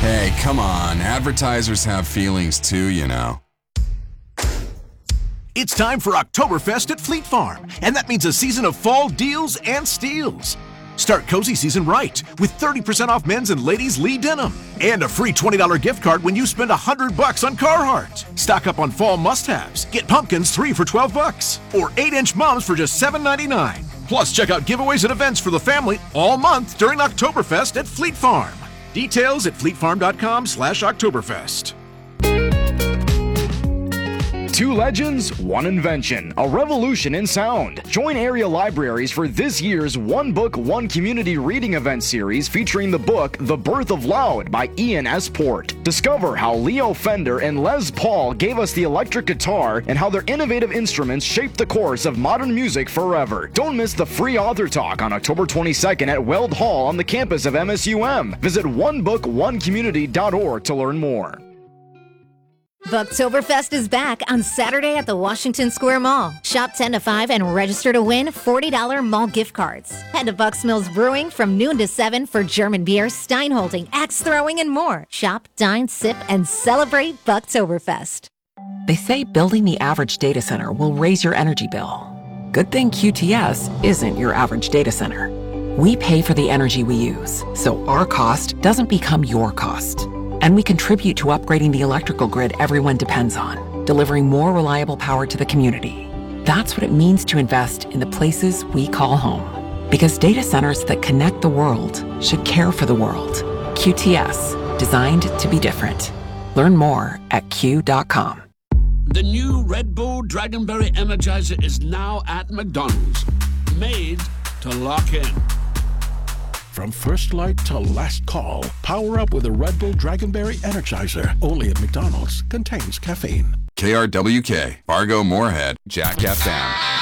Hey, come on. Advertisers have feelings too, you know. It's time for Oktoberfest at Fleet Farm, and that means a season of fall deals and steals. Start cozy season right with 30% off men's and ladies' Lee denim and a free $20 gift card when you spend $100 on Carhartt. Stock up on fall must-haves. Get pumpkins 3 for $12 or 8-inch mums for just $7.99. Plus, check out giveaways and events for the family all month during Oktoberfest at Fleet Farm. Details at fleetfarm.com/Oktoberfest. Two legends, one invention, a revolution in sound. Join area libraries for this year's One Book, One Community reading event series featuring the book The Birth of Loud by Ian S. Port. Discover how Leo Fender and Les Paul gave us the electric guitar and how their innovative instruments shaped the course of modern music forever. Don't miss the free author talk on October 22nd at Weld Hall on the campus of MSUM. Visit onebookonecommunity.org to learn more. Bucktoberfest is back on Saturday at the Washington Square Mall. Shop 10 to 5 and register to win $40 mall gift cards. Head to Bucks Mills Brewing from noon to 7 for German beer, Steinholding, axe throwing, and more. Shop, dine, sip, and celebrate Bucktoberfest. They say building the average data center will raise your energy bill. Good thing QTS isn't your average data center. We pay for the energy we use, so our cost doesn't become your cost. And we contribute to upgrading the electrical grid everyone depends on, delivering more reliable power to the community. That's what it means to invest in the places we call home. Because data centers that connect the world should care for the world. QTS, designed to be different. Learn more at Q.com. The new Red Bull Dragonberry Energizer is now at McDonald's. Made to lock in. From first light to last call, power up with a Red Bull Dragonberry Energizer. Only at McDonald's. Contains caffeine. KRWK, Fargo, Moorhead, Jack FM.